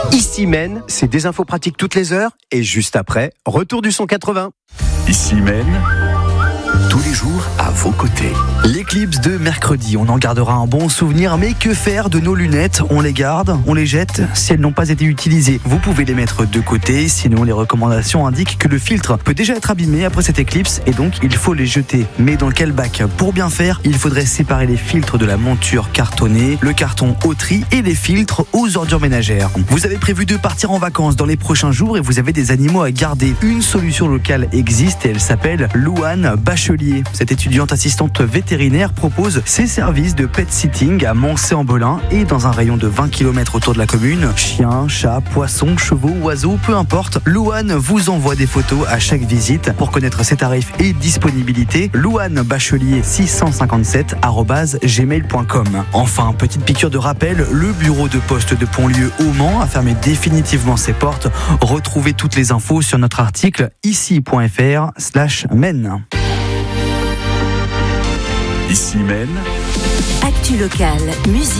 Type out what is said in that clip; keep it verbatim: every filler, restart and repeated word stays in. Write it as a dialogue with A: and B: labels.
A: Ici Maine, c'est des infos pratiques toutes les heures et juste après, retour du son quatre-vingts.
B: Ici Maine, tous les jours à vos côtés.
C: L'éclipse de mercredi, on en gardera un bon souvenir, mais que faire de nos lunettes? On les garde, on les jette si elles n'ont pas été utilisées. Vous pouvez les mettre de côté, sinon les recommandations indiquent que le filtre peut déjà être abîmé après cette éclipse et donc il faut les jeter. Mais dans quel bac? Pour bien faire, il faudrait séparer les filtres de la monture cartonnée, le carton au tri et les filtres aux ordures ménagères. Vous avez prévu de partir en vacances dans les prochains jours et vous avez des animaux à garder. Une solution locale existe et elle s'appelle Louane Bachelier. Cette étudiante assistante vétérinaire propose ses services de pet sitting à Moncé-en-Belin et dans un rayon de vingt kilomètres autour de la commune. Chiens, chats, poissons, chevaux, oiseaux, peu importe. Louane vous envoie des photos à chaque visite. Pour connaître ses tarifs et disponibilité, louane bachelier six cent cinquante-sept arobase gmail point com. Enfin, petite piqûre de rappel, le bureau de poste de Pontlieu au Mans a fermé définitivement ses portes. Retrouvez toutes les infos sur notre article ici.fr slash men.
B: Ici Maine.
D: Actu locale, musique.